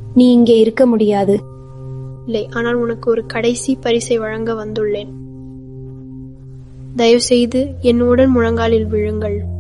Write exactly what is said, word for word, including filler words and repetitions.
நீ இங்கே இருக்க முடியாது. இல்லை, ஆனால் உனக்கு ஒரு கடைசி பரிசை வழங்க வந்துள்ளேன். தயவு செய்து என்னுடன் முழங்காலில் விழுங்கள்.